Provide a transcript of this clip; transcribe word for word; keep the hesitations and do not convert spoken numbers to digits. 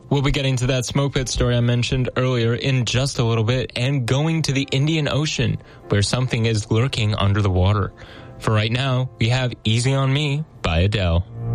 We'll be getting to that smoke pit story I mentioned earlier in just a little bit and going to the Indian Ocean where something is lurking under the water. For right now, we have Easy on Me by Adele.